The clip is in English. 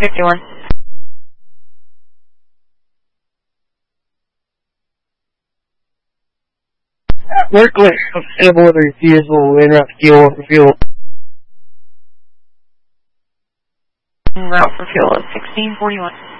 51. Work with available with refusal, interrupt fuel for fuel. Route for fuel is 1641.